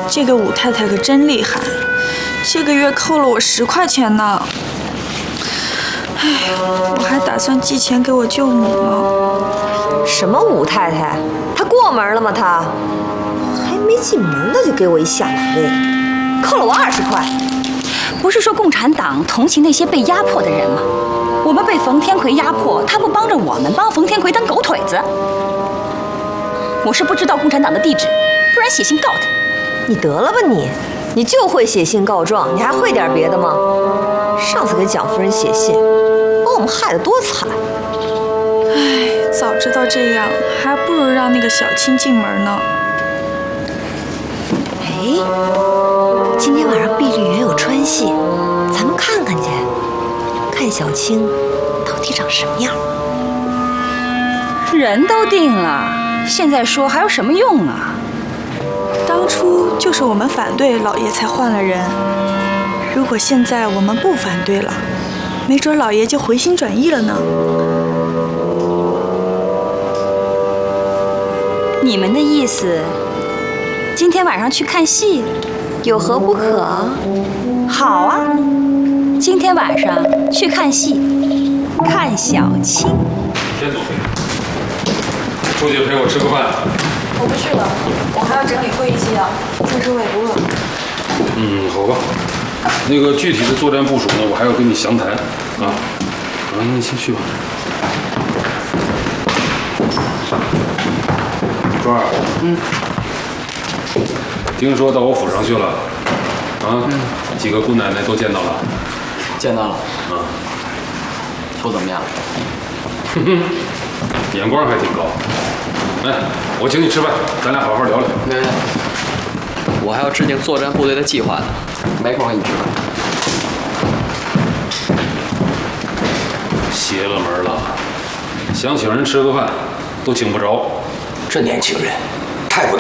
这个武太太可真厉害，这个月扣了我10块钱呢。哎，我还打算寄钱给我舅母呢。 什么武太太？她过门了吗？她还没进门呢，就给我一下马威，扣了我20块。 不是说共产党同情那些被压迫的人吗？我们被冯天奎压迫，他不帮着我们，帮冯天奎当狗腿子。我是不知道共产党的地址，不然写信告他。 你得了吧你！你就会写信告状，你还会点别的吗？上次给蒋夫人写信，把我们害得多惨。 唉，早知道这样，还不如让那个小青进门呢。 哎，今天晚上碧丽园有川戏，咱们看看去，看小青到底长什么样。 人都定了，现在说还有什么用啊？ 当初就是我们反对，老爷才换了人。如果现在我们不反对了，没准老爷就回心转意了呢。 你们的意思，今天晚上去看戏， 有何不可啊？ 好啊，今天晚上去看戏，看小青。 先走，出去陪我吃个饭。 我不去了，我还要整理会议纪要。再说我也不饿。 好吧。那个具体的作战部署呢，我还要跟你详谈啊。那你先去吧。庄儿，听说到我府上去了，几个姑奶奶都见到了。 见到了。说怎么样？ 眼光还挺高。来，我请你吃饭，咱俩好好聊聊。 没，我还要制定作战部队的计划呢，没空和你吃饭。 邪了门了，想请人吃个饭都请不着。 这年轻人